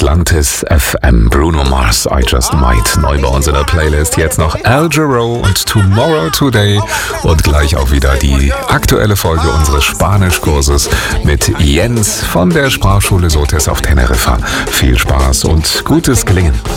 Atlantis FM. Bruno Mars, I Just Might. Neu bei uns in der Playlist. Jetzt noch Al Jarreau und Tomorrow Today. Und gleich auch wieder die aktuelle Folge unseres Spanischkurses mit Jens von der Sprachschule Sotes auf Teneriffa. Viel Spaß und gutes Gelingen.